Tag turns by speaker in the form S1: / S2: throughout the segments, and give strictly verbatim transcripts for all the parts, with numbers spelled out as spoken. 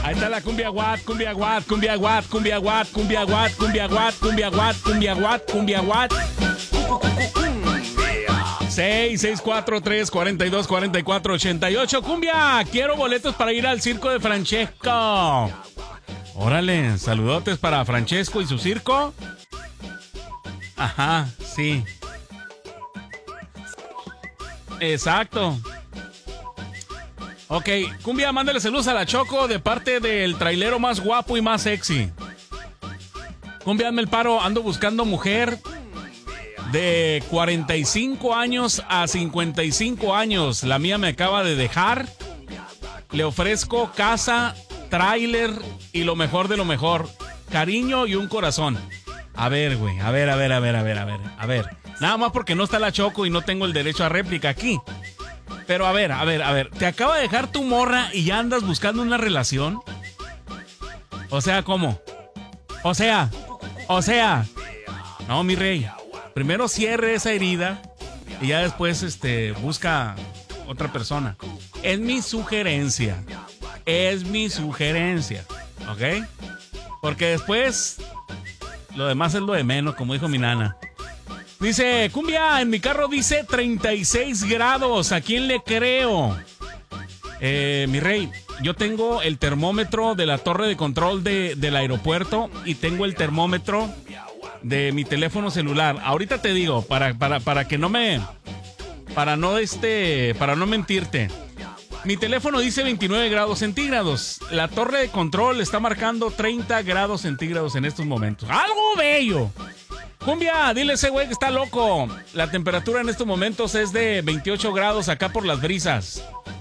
S1: Ahí está la cumbia guat, cumbia guat, cumbia guat, cumbia guat, cumbia guat, cumbia guat, cumbia guat, cumbia guat, cumbia guat. seis seis cuatro tres cuatro dos cuatro cuatro ocho ocho. Cumbia, quiero boletos para ir al circo de Francesco. Órale, saludotes para Francesco y su circo. Ajá, sí. Exacto. Ok, Cumbia, mándale saludos a la Choco de parte del trailero más guapo y más sexy. Cumbia, hazme el paro, ando buscando mujer de cuarenta y cinco años a cincuenta y cinco años. La mía me acaba de dejar. Le ofrezco casa, tráiler y lo mejor de lo mejor. Cariño y un corazón. A ver, güey, a ver, a ver, a ver, a ver, a ver, a ver. Nada más porque no está la Choco y no tengo el derecho a réplica aquí. Pero a ver, a ver, a ver. ¿Te acaba de dejar tu morra y ya andas buscando una relación? O sea, ¿cómo? O sea, o sea. No, mi rey. Primero cierre esa herida y ya después este, busca otra persona. Es mi sugerencia. Es mi sugerencia. ¿Ok? Porque después lo demás es lo de menos, como dijo mi nana. Dice, Cumbia, en mi carro dice treinta y seis grados. ¿A quién le creo? Eh, mi rey, yo tengo el termómetro de la torre de control de, del aeropuerto y tengo el termómetro de mi teléfono celular. Ahorita te digo, para, para, para que no me... Para no, este, para no mentirte. Mi teléfono dice veintinueve grados centígrados. La torre de control está marcando treinta grados centígrados en estos momentos. ¡Algo bello! Cumbia, dile a ese güey que está loco. La temperatura en estos momentos es de veintiocho grados acá por las brisas.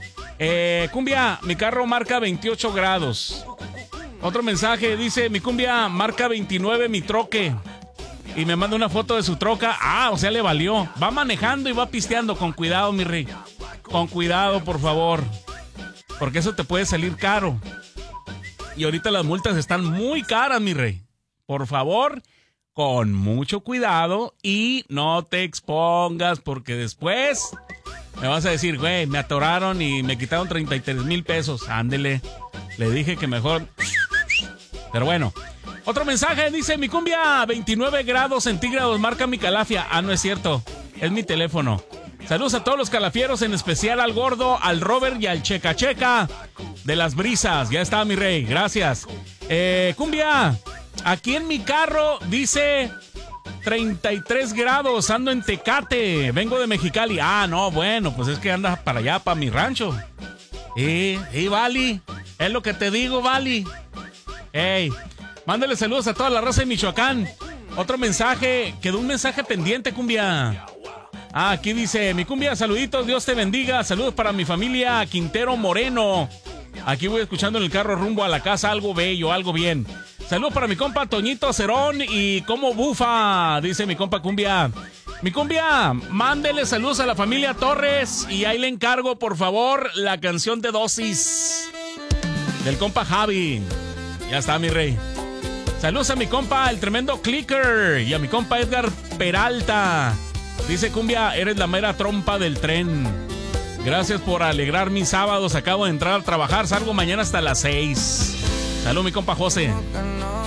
S1: Eh, Cumbia, mi carro marca veintiocho grados. Otro mensaje dice, mi Cumbia marca veintinueve mi troque. Y me manda una foto de su troca. Ah, o sea, le valió. Va manejando y va pisteando. Con cuidado, mi rey. Con cuidado, por favor. Porque eso te puede salir caro. Y ahorita las multas están muy caras, mi rey. Por favor, con mucho cuidado y no te expongas, porque después me vas a decir, güey, me atoraron y me quitaron treinta y tres mil pesos. Ándele. Le dije que mejor. Pero bueno. Otro mensaje dice, mi Cumbia, veintinueve grados centígrados, marca mi calafia. Ah, no es cierto, es mi teléfono. Saludos a todos los calafieros, en especial al Gordo, al Robert y al Checa Checa de las brisas. Ya está, mi rey, gracias. Eh, Cumbia, aquí en mi carro dice treinta y tres grados, ando en Tecate, vengo de Mexicali. Ah, no, bueno, pues es que anda para allá, para mi rancho. Y, y Vali, es lo que te digo, Vali. Ey, mándale saludos a toda la raza de Michoacán. Otro mensaje, quedó un mensaje pendiente, Cumbia. Ah, aquí dice, mi Cumbia, saluditos, Dios te bendiga. Saludos para mi familia Quintero Moreno. Aquí voy escuchando en el carro rumbo a la casa, algo bello, algo bien. Saludos para mi compa Toñito Cerón y como bufa, dice mi compa Cumbia. Mi Cumbia, mándele saludos a la familia Torres y ahí le encargo, por favor, la canción de Dosis del compa Javi. Ya está, mi rey. Saludos a mi compa, el tremendo Clicker, y a mi compa Edgar Peralta. Dice Cumbia, eres la mera trompa del tren. Gracias por alegrar mis sábados. Acabo de entrar a trabajar, salgo mañana hasta las seis. Salud, mi compa José.